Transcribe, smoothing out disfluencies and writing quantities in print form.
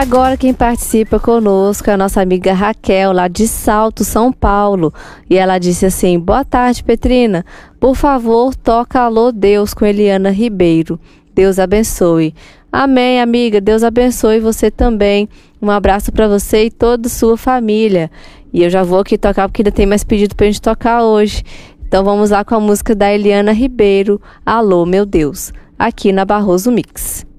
Agora quem participa conosco é a nossa amiga Raquel, lá de Salto, São Paulo. E ela disse assim: boa tarde, Petrina. Por favor, toca Alô Deus com Eliana Ribeiro. Deus abençoe. Amém, amiga. Deus abençoe você também. Um abraço para você e toda a sua família. E eu já vou aqui tocar porque ainda tem mais pedido pra gente tocar hoje. Então vamos lá com a música da Eliana Ribeiro, Alô, meu Deus, aqui na Barroso Mix.